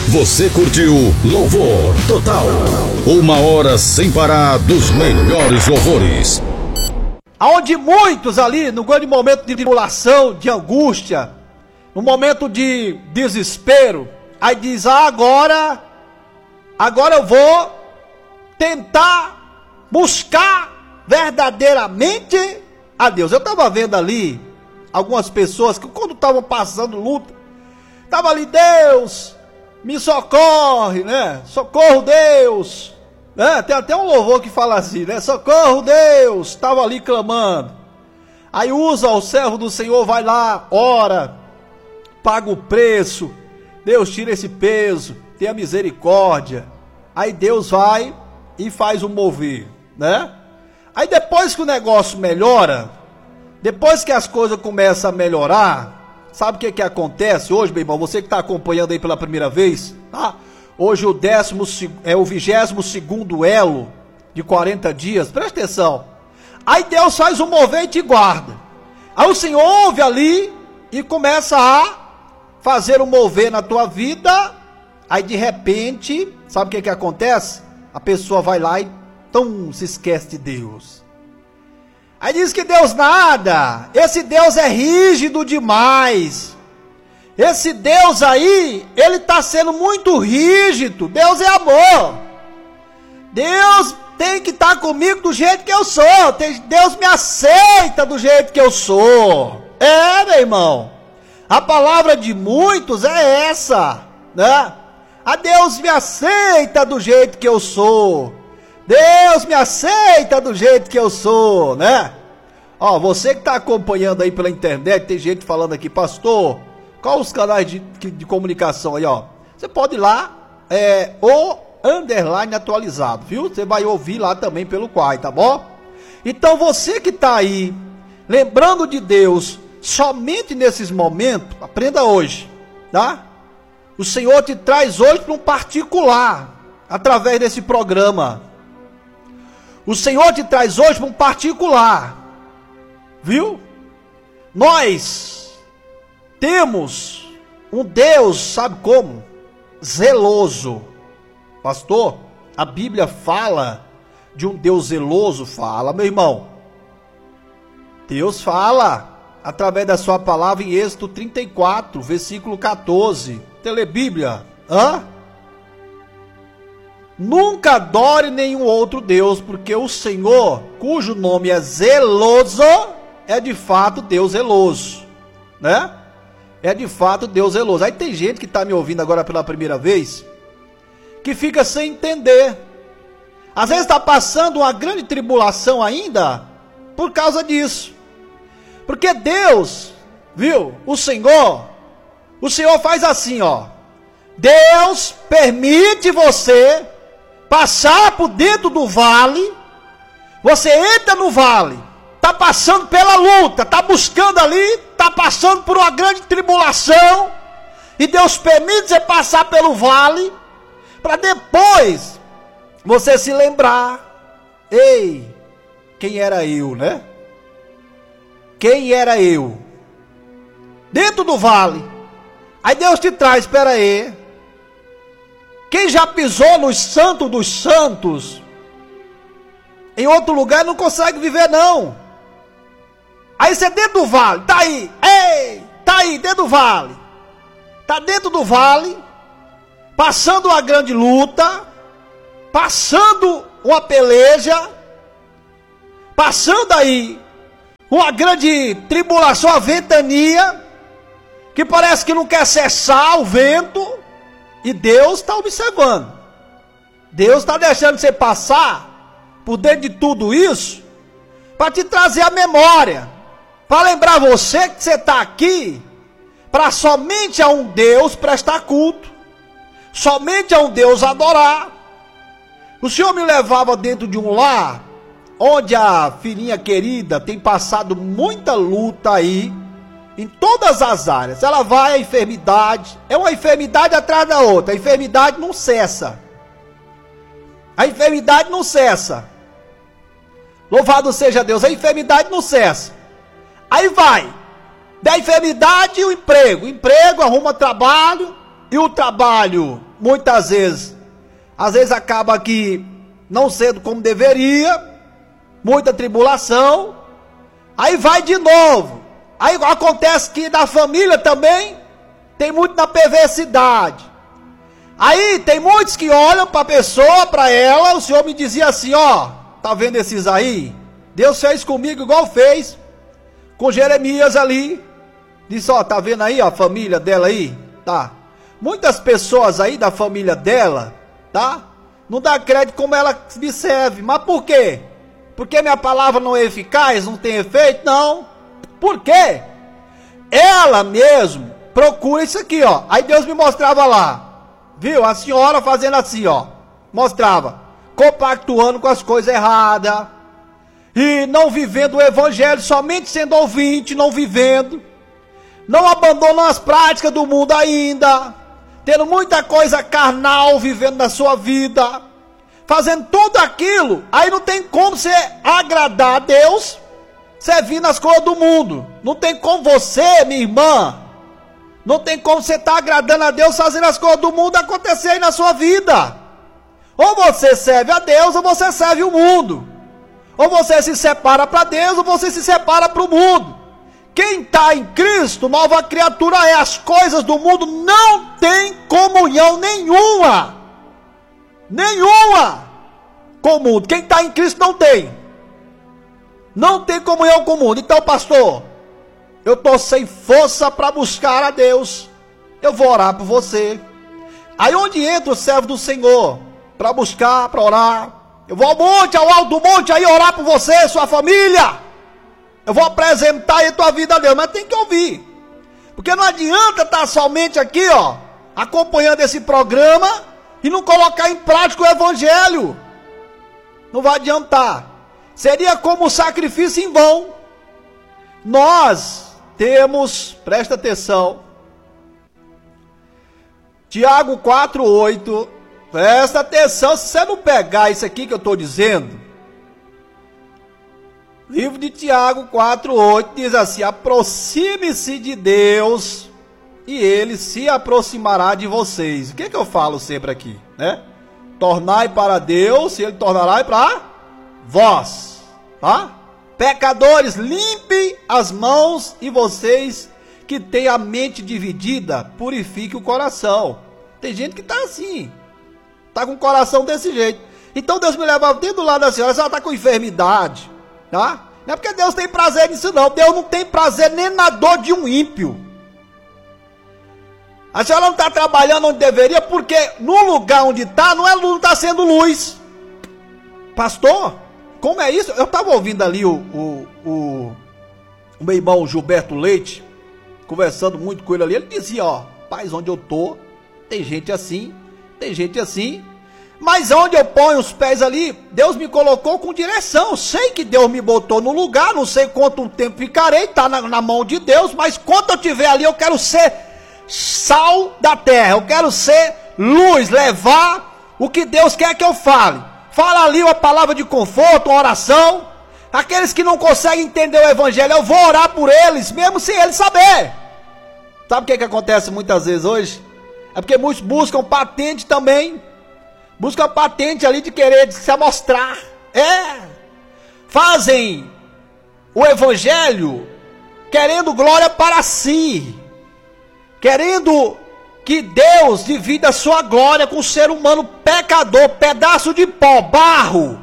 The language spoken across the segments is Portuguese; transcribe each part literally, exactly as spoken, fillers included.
Você curtiu Louvor Total. Uma hora sem parar dos melhores louvores. Aonde muitos ali, no grande momento de tribulação, de angústia, no momento de desespero, aí diz, ah, agora, agora eu vou tentar buscar verdadeiramente a Deus. Eu estava vendo ali algumas pessoas que quando estavam passando luta, estavam ali, Deus, me socorre, né? Socorro, Deus. É, tem até um louvor que fala assim, né? Socorro, Deus. Estava ali clamando. Aí usa o servo do Senhor, vai lá, ora, paga o preço. Deus tira esse peso, tenha misericórdia. Aí Deus vai e faz um mover, né? Aí depois que o negócio melhora, depois que as coisas começam a melhorar, sabe o que que acontece hoje, meu irmão? Você que está acompanhando aí pela primeira vez, tá? Hoje o décimo, é o vigésimo segundo elo de quarenta dias, presta atenção. Aí Deus faz um mover e te guarda. Aí o Senhor ouve ali e começa a fazer um mover na tua vida. Aí de repente, sabe o que que acontece? A pessoa vai lá e tão, se esquece de Deus. Aí diz que Deus nada, esse Deus é rígido demais. Esse Deus aí, ele está sendo muito rígido. Deus é amor. Deus tem que estar comigo do jeito que eu sou. Deus me aceita do jeito que eu sou. É, meu irmão. A palavra de muitos é essa, né? A Deus me aceita do jeito que eu sou. Deus me aceita do jeito que eu sou, né? Ó, você que está acompanhando aí pela internet, tem gente falando aqui, pastor, qual os canais de, de comunicação aí, ó? Você pode ir lá, é, o underline atualizado, viu? Você vai ouvir lá também pelo Quai, tá bom? Então você que está aí, lembrando de Deus, somente nesses momentos, aprenda hoje, tá? O Senhor te traz hoje para um particular, através desse programa. O Senhor te traz hoje para um particular, viu? Nós temos um Deus, sabe como? Zeloso. Pastor, a Bíblia fala de um Deus zeloso? Fala, meu irmão. Deus fala através da sua palavra em Êxodo trinta e quatro, versículo quatorze. Telebíblia, hã? Nunca adore nenhum outro Deus, porque o Senhor, cujo nome é zeloso, é de fato Deus zeloso, né? É de fato Deus zeloso. Aí tem gente que está me ouvindo agora pela primeira vez, que fica sem entender. Às vezes está passando uma grande tribulação ainda, por causa disso. Porque Deus, viu, o Senhor, o Senhor faz assim, ó. Deus permite você passar por dentro do vale. Você entra no vale, está passando pela luta, está buscando ali, está passando por uma grande tribulação, e Deus permite você passar pelo vale, para depois você se lembrar, ei, quem era eu, né? Quem era eu? Dentro do vale. Aí Deus te traz, espera aí, quem já pisou nos santos dos santos, em outro lugar não consegue viver não. Aí você dentro do vale, tá aí, ei, tá aí dentro do vale, tá dentro do vale, passando uma grande luta, passando uma peleja, passando aí uma grande tribulação, a ventania, que parece que não quer cessar o vento, e Deus está observando. Deus está deixando você passar por dentro de tudo isso, para te trazer a memória, para lembrar você que você está aqui, para somente a um Deus prestar culto, somente a um Deus adorar. O Senhor me levava dentro de um lar, onde a filhinha querida tem passado muita luta aí, em todas as áreas. Ela vai à enfermidade, é uma enfermidade atrás da outra, a enfermidade não cessa. A enfermidade não cessa. Louvado seja Deus, a enfermidade não cessa. Aí vai, da enfermidade o emprego, o emprego arruma trabalho, e o trabalho muitas vezes, às vezes acaba aqui não sendo como deveria, muita tribulação, aí vai de novo. Aí acontece que na família também tem muito na perversidade. Aí tem muitos que olham para a pessoa, para ela, o Senhor me dizia assim, ó, tá vendo esses aí? Deus fez comigo igual fez com Jeremias ali. Disse, ó, tá vendo aí ó, a família dela aí? Tá. Muitas pessoas aí da família dela, tá? Não dá crédito como ela me serve. Mas por quê? Porque minha palavra não é eficaz, não tem efeito? Não. Por quê? Ela mesmo procura isso aqui, ó. Aí Deus me mostrava lá. Viu? A senhora fazendo assim, ó. Mostrava. Compactuando com as coisas erradas. E não vivendo o evangelho, somente sendo ouvinte, não vivendo. Não abandonando as práticas do mundo ainda. Tendo muita coisa carnal vivendo na sua vida. Fazendo tudo aquilo. Aí não tem como você agradar a Deus servindo as coisas do mundo. Não tem como você, minha irmã, não tem como você estar tá agradando a Deus fazendo as coisas do mundo acontecer aí na sua vida. Ou você serve a Deus ou você serve o mundo. Ou você se separa para Deus ou você se separa para o mundo. Quem está em Cristo, nova criatura é. As coisas do mundo não tem comunhão nenhuma. Nenhuma com o mundo. Quem está em Cristo não tem. Não tem comunhão com o mundo. Então, pastor, eu estou sem força para buscar a Deus. Eu vou orar por você. Aí onde entra o servo do Senhor? Para buscar, para orar. Eu vou ao monte, ao alto do monte, aí orar por você, sua família. Eu vou apresentar aí a tua vida a Deus. Mas tem que ouvir. Porque não adianta estar somente aqui, ó, acompanhando esse programa e não colocar em prática o evangelho. Não vai adiantar. Seria como um sacrifício em vão. Nós temos, presta atenção, Tiago quatro, oito, presta atenção, se você não pegar isso aqui que eu estou dizendo, livro de Tiago quatro, oito, diz assim, aproxime-se de Deus e Ele se aproximará de vocês. O que é que eu falo sempre aqui, né? Tornai para Deus e Ele tornará para vós, tá? Pecadores, limpem as mãos e vocês que têm a mente dividida, purifique o coração. Tem gente que tá assim, tá com o coração desse jeito. Então Deus me leva dentro do lado da senhora, se ela tá com enfermidade, tá? Não é porque Deus tem prazer nisso não, Deus não tem prazer nem na dor de um ímpio. A senhora não está trabalhando onde deveria, porque no lugar onde está, não é não está sendo luz. Pastor, como é isso? Eu estava ouvindo ali o, o, o, o meu irmão Gilberto Leite, conversando muito com ele ali, ele dizia, ó, paz, onde eu tô, tem gente assim, tem gente assim, mas onde eu ponho os pés ali, Deus me colocou com direção. Eu sei que Deus me botou no lugar, não sei quanto tempo ficarei, tá na, na mão de Deus, mas quando eu estiver ali, eu quero ser sal da terra, eu quero ser luz, levar o que Deus quer que eu fale. Fala ali uma palavra de conforto, uma oração. Aqueles que não conseguem entender o evangelho, eu vou orar por eles, mesmo sem eles saber. Sabe o que, que acontece muitas vezes hoje? É porque muitos buscam patente também. Buscam patente ali de querer se amostrar. É. Fazem o evangelho querendo glória para si. Querendo que Deus divida a sua glória com o ser humano pecador, pedaço de pó, barro.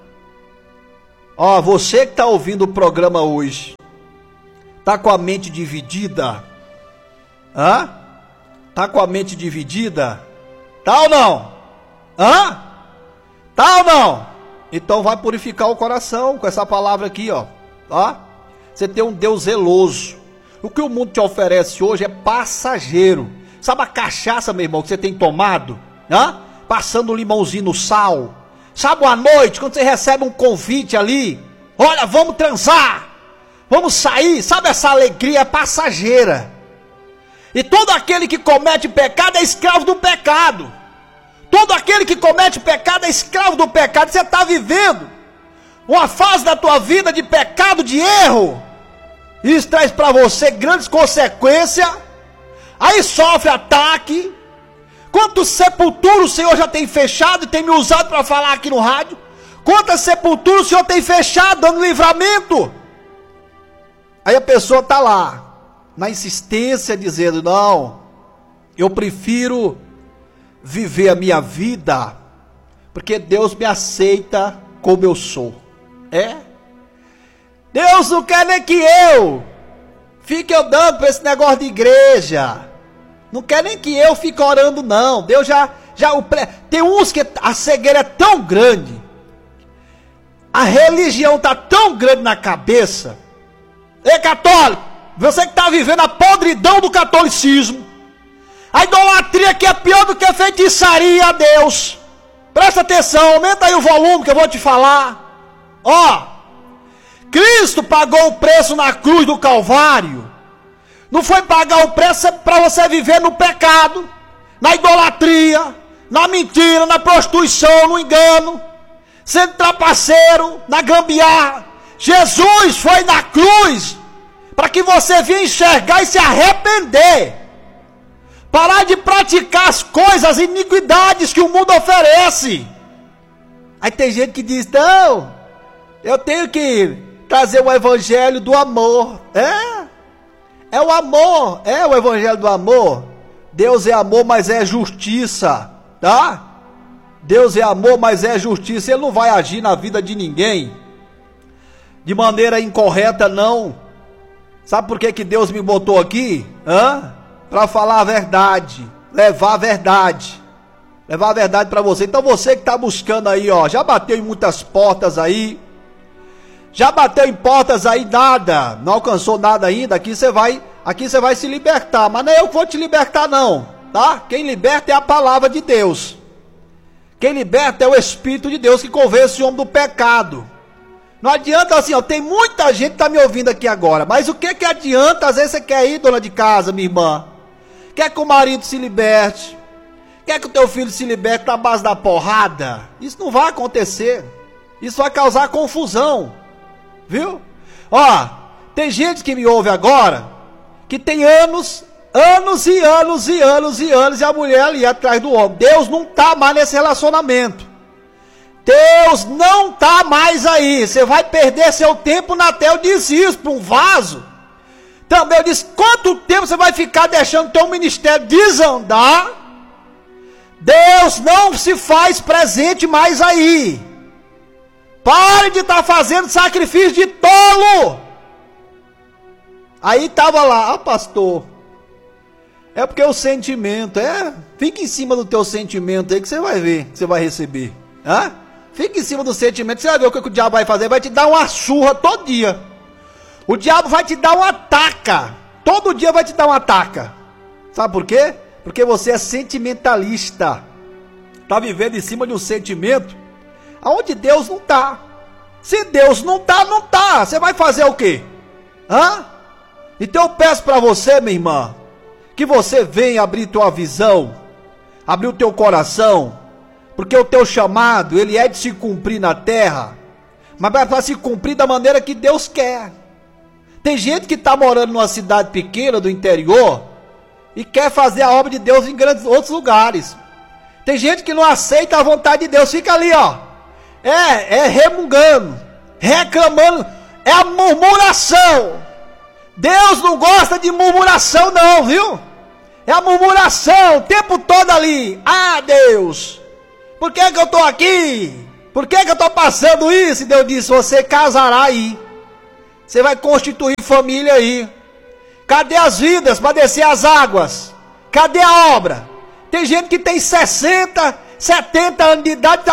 Ó, você que está ouvindo o programa hoje, tá com a mente dividida? Hã? Tá com a mente dividida? Tá ou não? Hã? Tá ou não? Então vai purificar o coração com essa palavra aqui, ó. Tá? Você tem um Deus zeloso. O que o mundo te oferece hoje é passageiro. Sabe a cachaça, meu irmão, que você tem tomado? Hã? Passando um limãozinho no sal. Sabe à noite, quando você recebe um convite ali, olha, vamos transar, vamos sair, sabe essa alegria é passageira. E todo aquele que comete pecado é escravo do pecado. Todo aquele que comete pecado é escravo do pecado. Você está vivendo uma fase da tua vida de pecado, de erro. Isso traz para você grandes consequências. Aí sofre ataque. Quando Quantos sepulturos o Senhor já tem fechado e tem me usado para falar aqui no rádio? Quantas sepulturas o Senhor tem fechado, dando livramento? Aí a pessoa está lá, na insistência, dizendo, não, eu prefiro viver a minha vida, porque Deus me aceita como eu sou. É? Deus não quer nem que eu fique andando para esse negócio de igreja. Não quer nem que eu fique orando, não. Deus já, já o pre... Tem uns que a cegueira é tão grande, a religião está tão grande na cabeça. Ei, católico, você que está vivendo a podridão do catolicismo, a idolatria que é pior do que a feitiçaria a Deus. Presta atenção, aumenta aí o volume que eu vou te falar. Ó, Cristo pagou o preço na cruz do Calvário. Não foi pagar o preço para você viver no pecado, na idolatria, na mentira, na prostituição, no engano, sendo trapaceiro, na gambiarra. Jesus foi na cruz para que você venha enxergar e se arrepender. Parar de praticar as coisas, as iniquidades que o mundo oferece. Aí tem gente que diz, não, eu tenho que trazer o evangelho do amor. É, é o amor, é o evangelho do amor. Deus é amor, mas é justiça, tá? Deus é amor, mas é justiça. Ele não vai agir na vida de ninguém de maneira incorreta, não. Sabe por que que Deus me botou aqui? Hã? Para falar a verdade, levar a verdade, levar a verdade para você. Então você que está buscando aí, ó, já bateu em muitas portas aí, já bateu em portas aí, nada, não alcançou nada ainda. Aqui você vai, aqui você vai se libertar, mas não é eu que vou te libertar não, tá? Quem liberta é a palavra de Deus. Quem liberta é o Espírito de Deus que convence o homem do pecado. Não adianta assim, ó, tem muita gente que tá me ouvindo aqui agora, mas o que que adianta? Às vezes você quer ir, dona de casa, minha irmã, quer que o marido se liberte, quer que o teu filho se liberte na base da porrada. Isso não vai acontecer, isso vai causar confusão, viu? Ó, tem gente que me ouve agora, que tem anos, anos e anos e anos e anos, e a mulher ali atrás do homem. Deus não tá mais nesse relacionamento. Deus não está mais aí. Você vai perder seu tempo na terra. Eu disse isso para um vaso. Também eu disse, quanto tempo você vai ficar deixando teu ministério desandar? Deus não se faz presente mais aí. Pare de estar tá fazendo sacrifício de tolo. Aí estava lá, ah pastor, é porque o sentimento, é, fica em cima do teu sentimento aí que você vai ver, que você vai receber. Hã? Fica em cima do sentimento, você vai ver o que o diabo vai fazer, vai te dar uma surra todo dia. O diabo vai te dar uma taca, todo dia vai te dar uma taca. Sabe por quê? Porque você é sentimentalista, está vivendo em cima de um sentimento, aonde Deus não está. Se Deus não está, não está, você vai fazer o quê? Hã? Então eu peço para você, minha irmã, que você venha abrir tua visão, abrir o teu coração, porque o teu chamado, ele é de se cumprir na terra, mas vai para se cumprir da maneira que Deus quer. Tem gente que está morando numa cidade pequena do interior e quer fazer a obra de Deus em grandes outros lugares. Tem gente que não aceita a vontade de Deus, fica ali, ó, é, é remungando, reclamando, é a murmuração. Deus não gosta de murmuração não, viu? É a murmuração o tempo todo ali. Ah, Deus, por que que eu estou aqui? Por que que eu estou passando isso? E Deus disse, você casará aí. Você vai constituir família aí. Cadê as vidas para descer as águas? Cadê a obra? Tem gente que tem sessenta, setenta anos de idade, está